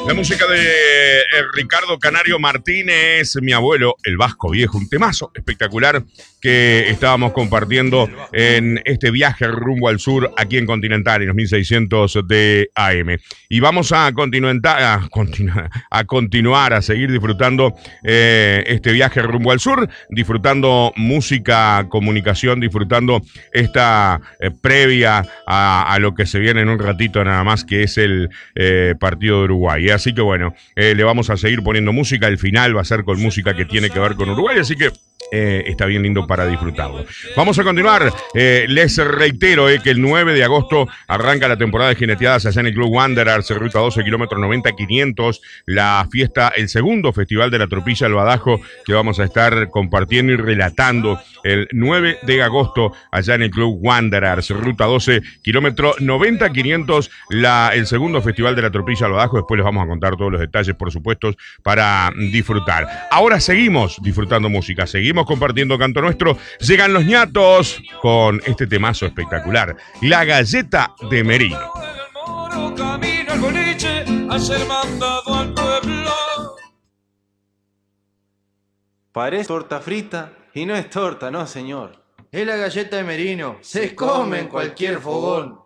La música de Ricardo Canario Martínez, mi abuelo, el Vasco Viejo, un temazo espectacular que estábamos compartiendo en este viaje rumbo al sur aquí en Continental, en los 1600 de AM. Y vamos a continuar, a seguir disfrutando este viaje rumbo al sur, disfrutando música, comunicación, disfrutando esta previa a lo que se viene en un ratito nada más, que es el partido de Uruguay. Así que bueno, le vamos a seguir poniendo música. El final va a ser con música que tiene que ver con Uruguay, así que está bien lindo para disfrutarlo. Vamos a continuar. Les reitero que el 9 de agosto arranca la temporada de jineteadas allá en el Club Wanderers, ruta 12, kilómetro 90-500. La fiesta, el segundo festival de la Tropilla al Badajo, que vamos a estar compartiendo y relatando el 9 de agosto allá en el Club Wanderers, ruta 12, kilómetro 90-500. El segundo festival de la Tropilla al Badajo. Después les vamos a contar todos los detalles, por supuesto, para disfrutar. Ahora seguimos disfrutando música, seguimos compartiendo canto nuestro. Llegan los ñatos con este temazo espectacular, La Galleta de Merino. Camino al boliche a ser mandado al pueblo. Parece torta frita y no es torta, no señor. Es la galleta de Merino, se come en cualquier fogón.